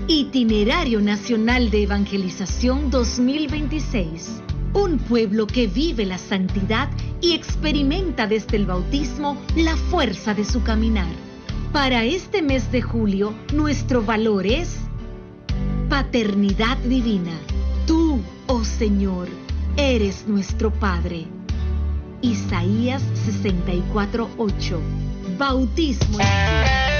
Itinerario Nacional de Evangelización 2026. Un pueblo que vive la santidad y experimenta desde el bautismo la fuerza de su caminar. Para este mes de julio, nuestro valor es paternidad divina. Tú, oh Señor, eres nuestro Padre. Isaías 64:8. Bautismo en